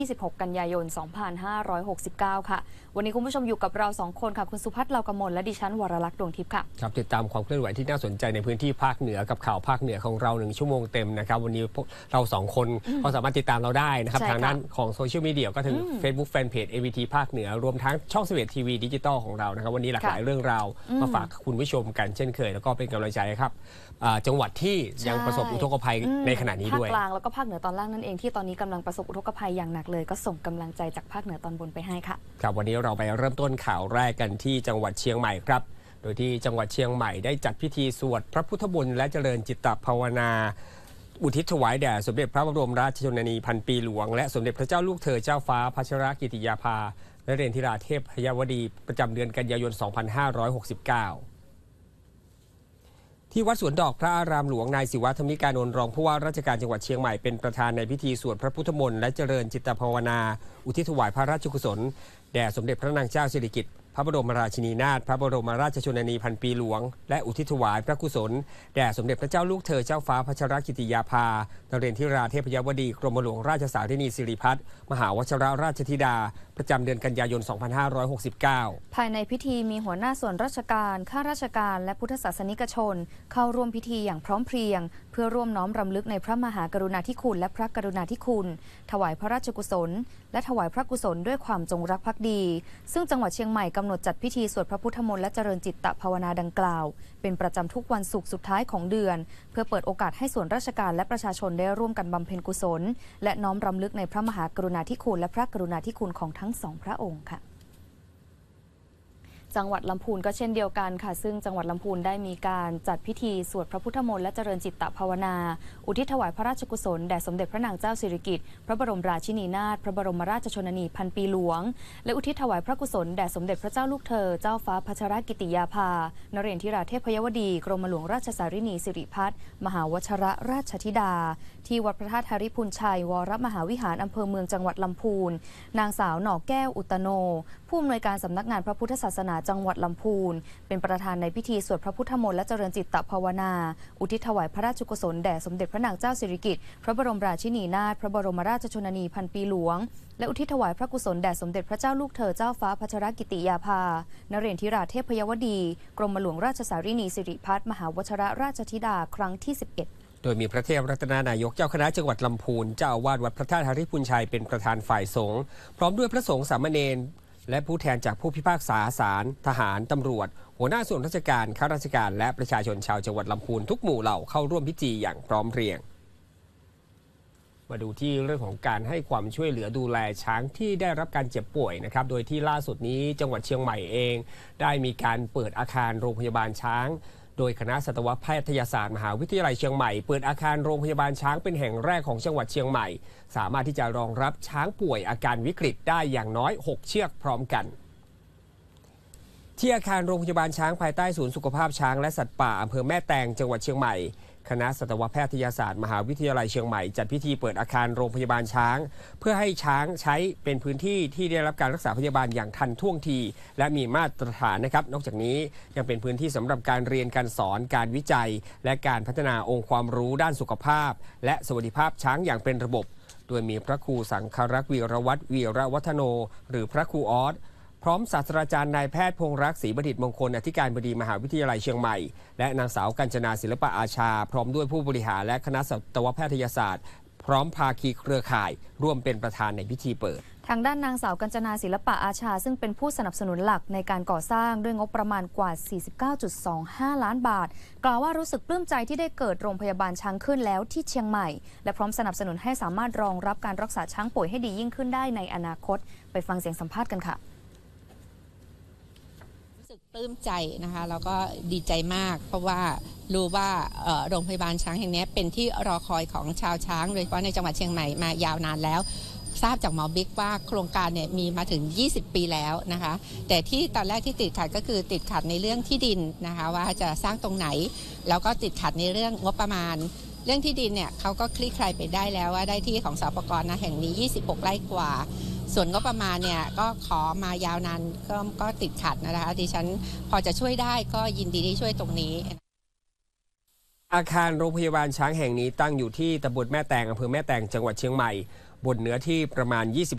26 กันยายน 2569 ค่ะวันนี้คุณผู้ชมอยู่กับเรา2 คนค่ะคุณสุพัฒน์เลากมลและดิฉันวรลักษณ์ดวงทิพย์ค่ะครับติดตามความเคลื่อนไหวที่น่าสนใจในพื้นที่ภาคเหนือกับข่าวภาคเหนือของเรา1 ชั่วโมงเต็มนะครับวันนี้เรา2 คนก็สามารถติดตามเราได้นะครับทางด้านของโซเชียลมีเดียก็ถึง Facebook Fanpage AVT ภาคเหนือรวมทั้งช่อง11 ทีวีดิจิตอลของเรานะครับวันนี้หลากหลายเรื่องราวมาฝากคุณผู้ชมกันเช่นเคยแล้วก็เป็นกำลังใจครับจังหวัดที่ยังประสบอุทกภัยในขณะนี้ด้วยภาคกลางแล้วก็ภาคเหนือตอนล่างนั่นเองที่ตอนนี้กำลังประสบอุทกภัยอย่างหนักเลยก็ส่งกำลังใจจากภาคเหนือตอนบนไปให้ค่ะครับวันนี้เราไปเริ่มต้นข่าวแรกกันที่จังหวัดเชียงใหม่ครับโดยที่จังหวัดเชียงใหม่ได้จัดพิธีสวดพระพุทธมนต์และเจริญจิตตภาวนาอุทิศถวายแด่สมเด็จพระบรมราชชนนีพันปีหลวงและสมเด็จพระเจ้าลูกเธอเจ้าฟ้าพัชรกิติยาภานเรนทิราเทพยวดีประจำเดือนกันยายน 2569ที่วัดสวนดอกพระอารามหลวงนายศิวะธรรมิกานนท์รองผู้ว่าราชการจังหวัดเชียงใหม่เป็นประธานในพิธีสวดพระพุทธมนต์และเจริญจิตตภาวนาอุทิศถวายพระราชกุศลแด่สมเด็จพระนางเจ้าสิริกิติ์พระบรมราชินีนาถพระบรมราชชนนีพันปีหลวงและอุทิศถวายพระกุศลแด่สมเด็จพระเจ้าลูกเธอเจ้าฟ้าพัชรกิติยาภานเรนทิราเทพยวดีกรมหลวงราชสารินีสิริพัฒน์มหาวชิรราชธิดาประจำเดือนกันยายน 2569 ภายในพิธีมีหัวหน้าส่วนราชการข้าราชการและพุทธศาสนิกชนเข้าร่วมพิธีอย่างพร้อมเพรียงเพื่อร่วมน้อมรำลึกในพระมหากรุณาธิคุณและพระกรุณาธิคุณถวายพระราชกุศลและถวายพระกุศลด้วยความจงรักภักดีซึ่งจังหวัดเชียงใหม่กำหนดจัดพิธีสวดพระพุทธมนต์และเจริญจิตตภาวนาดังกล่าวเป็นประจำทุกวันศุกร์สุดท้ายของเดือนเพื่อเปิดโอกาสให้ส่วนราชการและประชาชนได้ร่วมกันบำเพ็ญกุศลและน้อมรำลึกในพระมหากรุณาธิคุณและพระกรุณาธิคุณของทั้งสองพระองค์ค่ะจังหวัดลำพูนก็เช่นเดียวกันค่ะซึ่งจังหวัดลำพูนได้มีการจัดพิธีสวดพระพุทธมนต์และเจริญจิตตภาวนาอุทิศถวายพระราชกุศลแด่สมเด็จพระนางเจ้าสิริกิติ์พระบรมราชินีนาถพระบรมราชชนนีพันปีหลวงและอุทิศถวายพระกุศลแด่สมเด็จพระเจ้าลูกเธอเจ้าฟ้าพัชรกิติยาภานเรนทิราเทพยวดีกรมหลวงราชสารินีสิริพัฒน์มหาวชิรราชธิดาที่วัดพระธาตุหริพุนชัยวรมหาวิหารอำเภอเมืองจังหวัดลำพูนนางสาวหน่อแก้วอุตโนผู้อำนวยการสำนักงานพระพุทธศาสนาจังหวัดลำพูนเป็นประธานในพิธีสวดพระพุทธมนต์และเจริญจิตตภาวนาอุทิศถวายพระราชกุศลแด่สมเด็จพระนางเจ้าสิริกิติ์พระบรมราชินีนาถพระบรมราชชนนีพันปีหลวงและอุทิศถวายพระกุศลแด่สมเด็จพระเจ้าลูกเธอเจ้าฟ้าพัชรกิติยาภานเรนทิราเทพยวดีกรมหลวงราชสารินีสิริพัฒน์มหาวชิรราชธิดาครั้งที่11โดยมีพระเทพรัตนานายกเจ้าคณะจังหวัดลำพูนเจ้าอาวาสวัดพระธาตุหริพุนชัยเป็นประธานฝ่ายสงฆ์พร้อมด้วยพระสงฆ์สามเณรและผู้แทนจากผู้พิพากษาศาลทหารตำรวจหัวหน้าส่วนราชการข้าราชการและประชาชนชาวจังหวัดลำพูนทุกหมู่เหล่าเข้าร่วมพิธีอย่างพร้อมเพรียงมาดูที่เรื่องของการให้ความช่วยเหลือดูแลช้างที่ได้รับการเจ็บป่วยนะครับโดยที่ล่าสุดนี้จังหวัดเชียงใหม่เองได้มีการเปิดอาคารโรงพยาบาลช้างโดยคณะสัตวแพทยศาสตร์มหาวิทยาลัยเชียงใหม่เปิดอาคารโรงพยาบาลช้างเป็นแห่งแรกของจังหวัดเชียงใหม่สามารถที่จะรองรับช้างป่วยอาการวิกฤตได้อย่างน้อย6เชือกพร้อมกันที่อาคารโรงพยาบาลช้างภายใต้ศูนย์สุขภาพช้างและสัตว์ป่าอำเภอแม่แตงจังหวัดเชียงใหม่คณะสัตวแพทยศาสตร์มหาวิทยาลัยเชียงใหม่จัดพิธีเปิดอาคารโรงพยาบาลช้างเพื่อให้ช้างใช้เป็นพื้นที่ที่ได้รับการรักษาพยาบาลอย่างทันท่วงทีและมีมาตรฐานนะครับนอกจากนี้ยังเป็นพื้นที่สำหรับการเรียนการสอนการวิจัยและการพัฒนาองค์ความรู้ด้านสุขภาพและสวัสดิภาพช้างอย่างเป็นระบบโดยมีพระครูสังฆรักษ์วีรวัฒน์วีระวัฒโนหรือพระครูออสพร้อมศาสตราจารย์นายแพทย์พงษ์รักษ์ศรีบัณฑิตมงคลอธิการบดีมหาวิทยาลัยเชียงใหม่และนางสาวกัญจนาศิลปะอาชาพร้อมด้วยผู้บริหารและคณะสัตวแพทยศาสตร์พร้อมภาคีเครือข่ายร่วมเป็นประธานในพิธีเปิดทางด้านนางสาวกัญจนาศิลปะอาชาซึ่งเป็นผู้สนับสนุนหลักในการก่อสร้างด้วยงบประมาณกว่า 49.25 ล้านบาทกล่าวว่ารู้สึกปลื้มใจที่ได้เกิดโรงพยาบาลช้างขึ้นแล้วที่เชียงใหม่และพร้อมสนับสนุนให้สามารถรองรับการรักษาช้างป่วยให้ดียิ่งขึ้นได้ในอนาคตไปฟังเสียงสัมภาษณ์กันค่ะปลื้มใจนะคะแล้วก็ดีใจมากเพราะว่ารู้ว่าโรงพยาบาลช้างแห่งนี้เป็นที่รอคอยของชาวช้างโดยเฉพาะในจังหวัดเชียงใหม่มายาวนานแล้วทราบจากหมอบิ๊กว่าโครงการเนี่ยมีมาถึง20 ปีแล้วนะคะแต่ที่ตอนแรกที่ติดขัดก็คือติดขัดในเรื่องที่ดินนะคะว่าจะสร้างตรงไหนแล้วก็ติดขัดในเรื่องงบประมาณเรื่องที่ดินเนี่ยเขาก็คลี่คลายไปได้แล้วว่าได้ที่ของสปก.นะแห่งนี้26 ไร่กว่าส่วนงบประมาณเนี่ยก็ขอมายาวนานก็ติดขัดนะคะดิฉันพอจะช่วยได้ก็ยินดีที่ช่วยตรงนี้อาคารโรงพยาบาลช้างแห่งนี้ตั้งอยู่ที่ตำบลแม่แตงอำเภอแม่แตงจังหวัดเชียงใหม่บนเนื้อที่ประมาณ